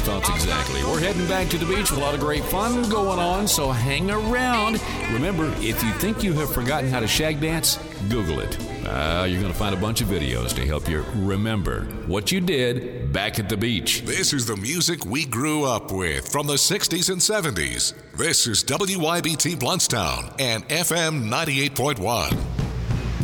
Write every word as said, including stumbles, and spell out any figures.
thoughts exactly. We're heading back to the beach with a lot of great fun going on, so hang around. Remember, if you think you have forgotten how to shag dance, Google it. Uh, you're going to find a bunch of videos to help you remember what you did back at the beach. This is the music we grew up with from the sixties and seventies. This is W Y B T Bluntstown and F M ninety-eight point one.